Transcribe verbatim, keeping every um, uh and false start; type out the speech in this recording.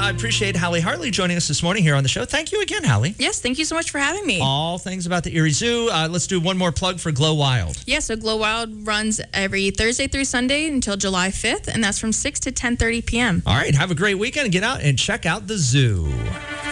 I appreciate Hallie Hartley joining us this morning here on the show. Thank you again, Hallie. Yes, thank you so much for having me. All things about the Erie Zoo. Uh, let's do one more plug for Glow Wild. Yeah, so Glow Wild runs every Thursday through Sunday until July fifth, and that's from six to ten thirty p.m. All right, have a great weekend and get out and check out the zoo.